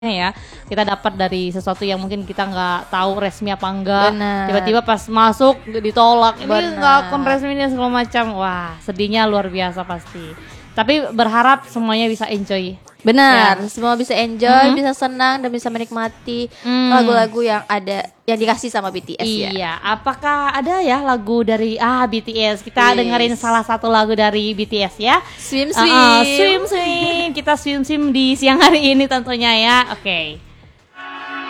ya kita dapat dari sesuatu yang mungkin kita nggak tahu resmi apa enggak. Bener. Tiba-tiba pas masuk ditolak, ini Bener. nggak akun resmi ini segala macam. Wah, sedihnya luar biasa pasti. Tapi berharap semuanya bisa enjoy. Benar, Ya. semua bisa enjoy, bisa senang dan bisa menikmati lagu-lagu yang ada yang dikasih sama BTS ya. Iya, apakah ada ya lagu dari BTS? Kita Yes. dengerin salah satu lagu dari BTS ya. Swim Swim swim. Kita swim swim di siang hari ini tentunya ya. Oke.